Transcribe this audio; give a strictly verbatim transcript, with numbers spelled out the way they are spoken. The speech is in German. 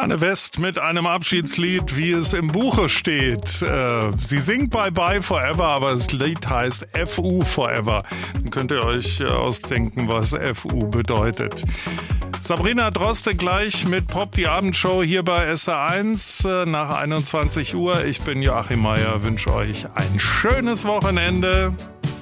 Susanne West mit einem Abschiedslied, wie es im Buche steht. Äh, sie singt Bye Bye Forever, aber das Lied heißt F U Forever. Dann könnt ihr euch ausdenken, was F U bedeutet. Sabrina Droste gleich mit Pop, die Abendshow hier bei S R eins nach einundzwanzig Uhr. Ich bin Joachim Meier, wünsche euch ein schönes Wochenende.